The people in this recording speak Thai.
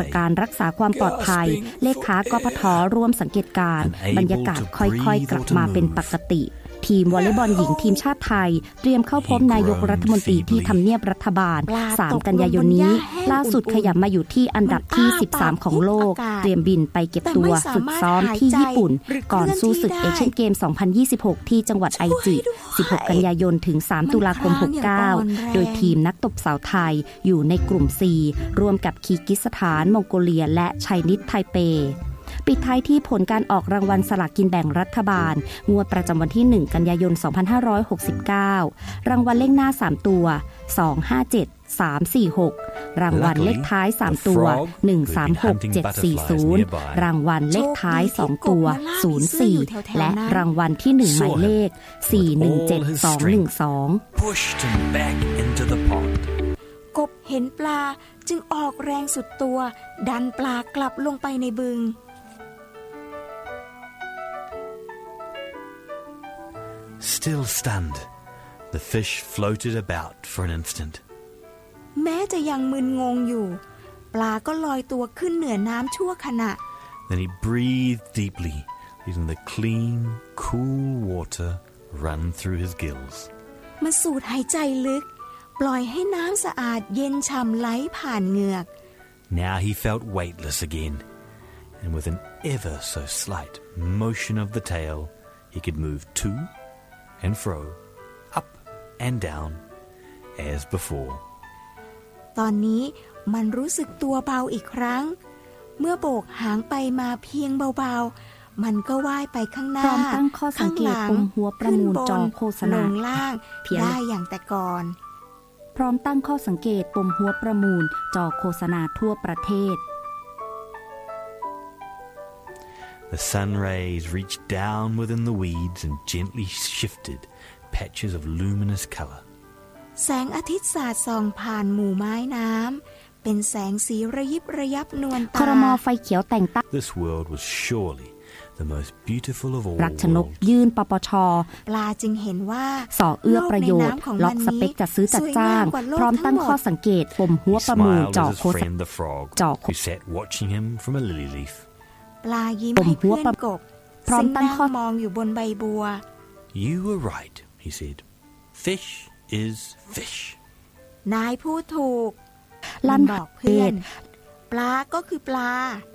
การรักษาความปลอดภัยเลขากพท.ร่วมสังเกตการณ์บรรยากาศค่อยๆกลับมาเป็นปกติทีมวอลเลย์บอลหญิงทีมชาติไทยเตรียมเข้าพบนายกรัฐมนตรีที่ทำเนียบรัฐบาล3กันยายนนี้ล่าสุดขยับมาอยู่ที่อันดับที่13ของโลกเตรียมบินไปเก็บตัวฝึกซ้อมที่ญี่ปุ่นก่อนสู้ศึกเอเชียนเกม 2026 ที่จังหวัดไอจิ16 กันยายนถึง3 ตุลาคม 69โดยทีมนักตบสาวไทยอยู่ในกลุ่ม C ร่วมกับคีร์กิสถานมองโกเลียและไชนีสไทเปปิดท้ายที่ผลการออกรางวัลสลากกินแบ่งรัฐบาลงวดประจำวันที่1กันยายน2569รางวัลเลขหน้า3ตัว257 346รางวัลเลขท้าย3ตัว136740รางวัลเลขท้าย2ตัว04และรางวัลที่1หมายเลข417212 pushed him back into the pond กบเห็นปลาจึงออกแรงสุดตัวดันปลากลับลงไปในบึง Still stunned, the fish floated about for an instant. แม้จะยังมึนงงอยู่ปลาก็ลอยตัวขึ้นเหนือน้ำชั่วขณะ Then he breathed deeply, letting the clean, cool water run through his gills. มันสูดหายใจลึกปล่อยให้น้ำสะอาดเย็นฉ่ำไหลผ่านเหงือก Now he felt weightless again, and with an ever so slight motion of the tail, he could move to and fro, up and down, as before. ตอนนี้มันรู้สึกตัวเบาอีกครั้งเมื่อโบกหางไปมาเพียงเบาๆมันก็ว่ายไปข้างหน้าพร้อมตั้งข้อสังเกตปมหัวประมูลจอโฆษณาลงล่างได้อย่างแต่ก่อนพร้อมตั้งข้อสังเกตปมหัวประมูลจอโฆษณาทั่วประเทศ The sun rays reached down within the weeds and gently shifted patches of luminous color. แสงอาทิตย์สาดส่องผ่านหมู่ไม้น้ำเป็นแสงสีระยิบระยับนวลตาครม.ไฟเขียวแต่งตั้ง This world was surely the most beautiful of all รัชนกยื่นปปช. ปลาจึงเห็นว่าส่อเอื้อประโยชน์ล็อกสเปคจัดซื้อจัดจ้างพร้อมตั้งข้อสังเกตปมหัวประมูลจอโฆษณา who sat watching him from a lily leaf. ปลายิ้มให้เพื่อนกบพร้อมตั้งข้อมองอยู่บนใบบัว You were right, he said. Fish is fish. นายพูดถูกลั่นบอกเพื่อนปลาก็คือปลา